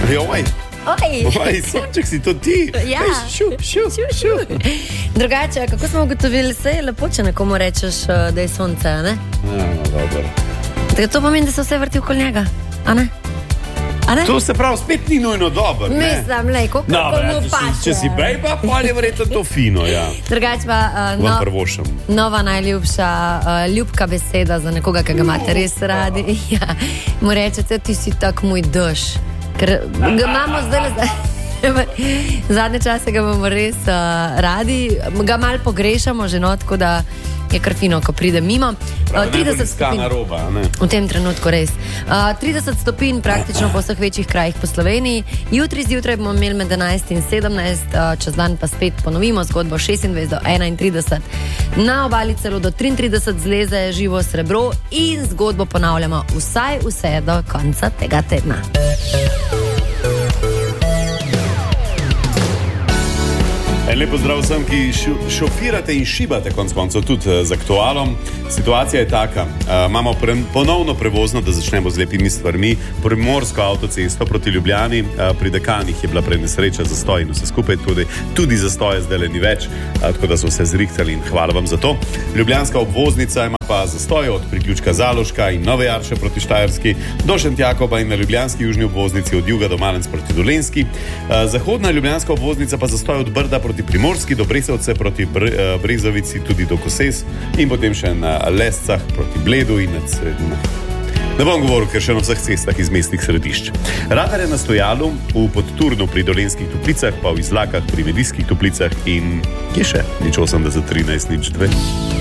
Oj, sonček si to ti. Ja. Šu. Drugače, kako smo ugotovili, se je lepo, če nekomu rečeš, da je sonce, ne? Ja, dobro. Tako to pomeni, da se vse vrti okoli njega, a ne? To se pravi, spet ni nujno dobro. Mislim, lej, kako mu paše. Če si bejba, pa je verjetno to fino, ja. Drugače pa nova najljubša ljubka beseda za nekoga, ki ga imate res radi. Ja. Mu rečete, ti si tak moj dež. Ker ga imamo zdaj zadnje čase ga bomo res radi. Ga malo pogrešamo že, no, tako da je kar fino, ko pride mimo. 30 stopinj. V tem trenutku res. 30 stopinj praktično po vseh večjih krajih po Sloveniji. Jutri zjutraj bomo imeli med 11 in 17, čez dan pa spet ponovimo zgodbo 26 do 31. Na obali celo do 33 zleze živo srebro in zgodbo ponavljamo vsaj vse do konca tega tedna. Lepo zdrav vsem, ki šofirate in šibate konc koncev tudi z aktualom. Situacija je taka, imamo ponovno prevozno, da začnemo z lepimi stvarmi, primorsko avtocesto proti Ljubljani, pri Dekanih je bila prenesreča, zastoj in vse skupaj, tudi zastoje zdaj ni več, tako da so se zrihtali in hvala vam za to. Ljubljanska obvoznica ima pa zastoj od priključka Zaloška in Nove Jarše proti Štajerski do Šentjakoba in na ljubljanski južni obvoznici od juga do Malenc proti Dolenjski. Zahodna ljubljanska obvoznica pa zastoj od Brda proti Primorski do Brezovice proti Brezovici tudi do Koses in potem še na Lescah proti Bledu in nad Sredino. Ne bom govoril, ker še na vseh cestah iz mestnih središč. Radar je na stojalu v Podturnu pri Dolenjskih Toplicah, pa v Izlakah pri Medijskih Toplicah in kje še? Nič 80 13 nič 2.